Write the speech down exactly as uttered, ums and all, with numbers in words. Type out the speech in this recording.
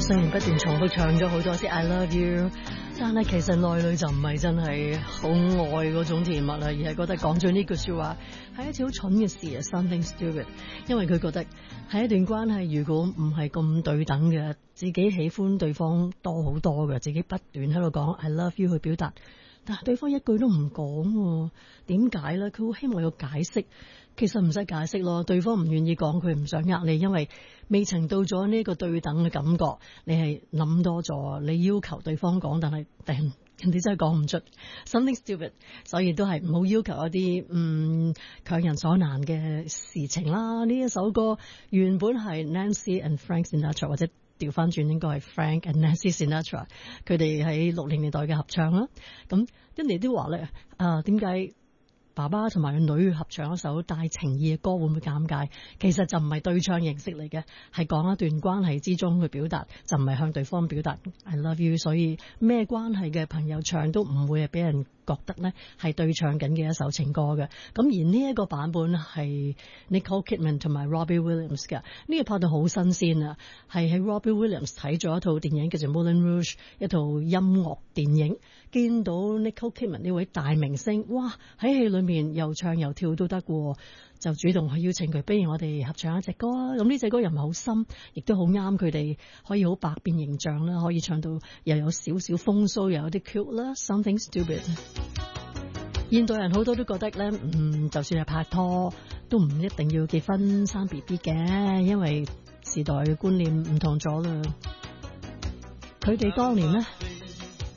雖然不斷重複唱咗好多次 I love you， 但係其實內裏就唔係真係好愛嗰種甜蜜啦，而係覺得講咗呢句說話係一次好蠢嘅事啊 ，something stupid。因為佢覺得喺一段關係，如果唔係咁對等嘅，自己喜歡對方多好多嘅，自己不斷喺度講 I love you 去表達，但係對方一句都唔講，點解咧？佢好希望有解釋。其實唔使解釋咯，對方唔願意講，佢唔想呃你，因為未曾到咗呢個對等嘅感覺，你係諗多咗，你要求對方講，但係但人哋真係講唔出 something stupid， 所以都係唔好要求一啲嗯強人所難嘅事情啦。呢一首歌原本係 Nancy and Frank Sinatra， 或者調翻轉應該係 Frank and Nancy Sinatra， 佢哋喺六零年代嘅合唱啦。咁人哋都話咧，啊點解爸爸同埋個女合唱一首帶情意嘅歌會唔會尷尬？其實就唔係對唱形式嚟嘅，係講一段關係之中去表達，就唔係向對方表達 I love you。所以咩關係嘅朋友唱都唔會係俾人覺得呢係對唱緊嘅一首情歌嘅。咁而呢一個版本係 Nicole Kidman 同埋 Robbie Williams 嘅，呢個拍到好新鮮啊！係喺 Robbie Williams 睇咗一套電影叫做 Moulin Rouge， 一套音樂電影，見到 Nicole Kidman 呢位大明星，哇喺戲裏面又唱又跳都得嘅，就主動去邀請佢，不如我哋合唱一隻歌啊！咁呢隻歌又唔係好深，亦都好啱佢哋，可以好百變形象啦，可以唱到又有少少風騷，又有啲 cute 啦 ，Something Stupid。現代人好多都覺得咧，嗯，就算係拍拖，都唔一定要結婚生 B B 嘅，因為時代嘅觀念唔同咗啦。佢哋當年呢